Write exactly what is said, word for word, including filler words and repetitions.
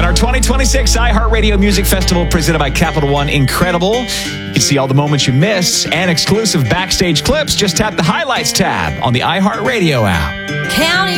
our twenty twenty-six iHeartRadio Music Festival presented by Capital One Incredible. You can see all the moments you missed and exclusive backstage clips. Just tap the Highlights tab on the iHeartRadio app. County